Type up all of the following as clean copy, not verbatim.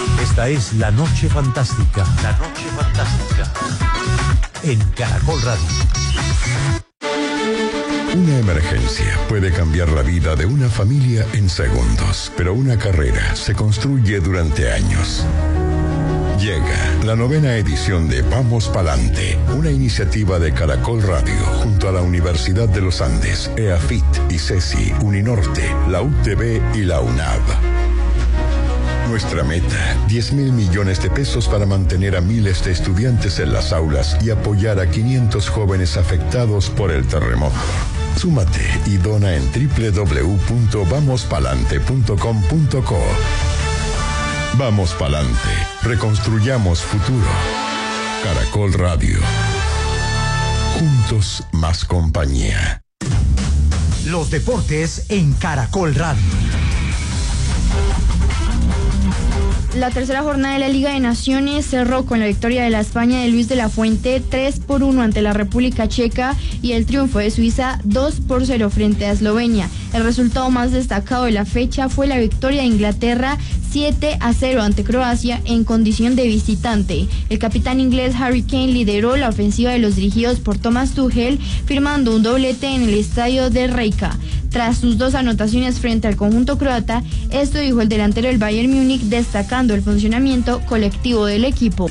Esta es La Noche Fantástica. La Noche Fantástica. En Caracol Radio. Una emergencia puede cambiar la vida de una familia en segundos, pero una carrera se construye durante años. Llega la 9ª edición de Vamos Palante, una iniciativa de Caracol Radio junto a la Universidad de los Andes, EAFIT, ICESI, Uninorte, la UTB y la UNAV. Nuestra meta, 10.000 millones de pesos para mantener a miles de estudiantes en las aulas y apoyar a 500 jóvenes afectados por el terremoto. Súmate y dona en www.vamospalante.com.co. Vamos Palante, reconstruyamos futuro. Caracol Radio. Juntos más compañía. Los deportes en Caracol Radio. La tercera jornada de la Liga de Naciones cerró con la victoria de la España de Luis de la Fuente 3-1 ante la República Checa y el triunfo de Suiza 2-0 frente a Eslovenia. El resultado más destacado de la fecha fue la victoria de Inglaterra 7-0 ante Croacia en condición de visitante. El capitán inglés Harry Kane lideró la ofensiva de los dirigidos por Thomas Tuchel, firmando un doblete en el estadio de Rijeka. Tras sus 2 anotaciones frente al conjunto croata, esto dijo el delantero del Bayern Múnich, destacando el funcionamiento colectivo del equipo.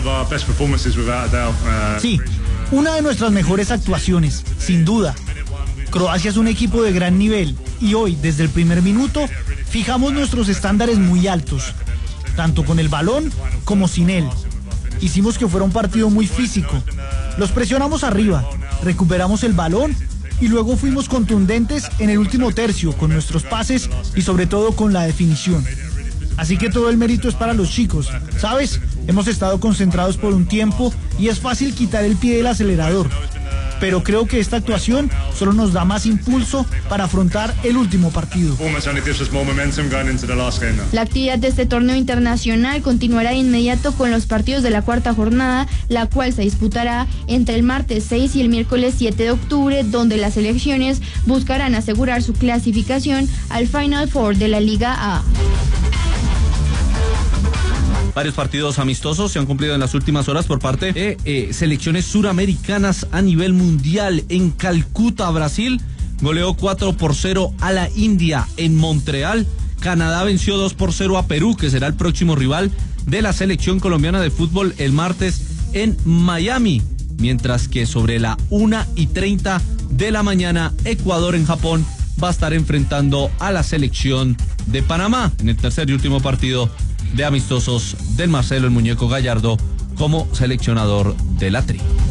Sí, una de nuestras mejores actuaciones, sin duda. Croacia es un equipo de gran nivel y hoy, desde el primer minuto, fijamos nuestros estándares muy altos, tanto con el balón como sin él. Hicimos que fuera un partido muy físico. Los presionamos arriba, recuperamos el balón y luego fuimos contundentes en el último tercio con nuestros pases y sobre todo con la definición. Así que todo el mérito es para los chicos, ¿sabes? Hemos estado concentrados por un tiempo y es fácil quitar el pie del acelerador. Pero creo que esta actuación solo nos da más impulso para afrontar el último partido. La actividad de este torneo internacional continuará de inmediato con los partidos de la cuarta jornada, la cual se disputará entre el martes 6 y el miércoles 7 de octubre, donde las selecciones buscarán asegurar su clasificación al Final Four de la Liga A. Varios partidos amistosos se han cumplido en las últimas horas por parte de selecciones suramericanas a nivel mundial. En Calcuta, Brasil, goleó 4-0 a la India. En Montreal, Canadá venció 2-0 a Perú, que será el próximo rival de la selección colombiana de fútbol el martes en Miami. Mientras que sobre la 1:30 de la mañana, Ecuador en Japón va a estar enfrentando a la selección de Panamá en el tercer y último partido de amistosos del Marcelo el Muñeco Gallardo como seleccionador de la Tri.